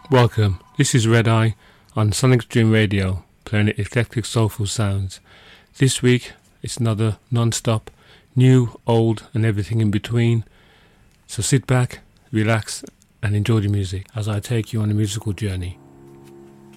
Welcome, this is Red Eye on Sonic Stream Radio, playing eclectic soulful sounds. This week it's another non-stop, new, old and everything in between. So sit back, relax and enjoy the music as I take you on a musical journey.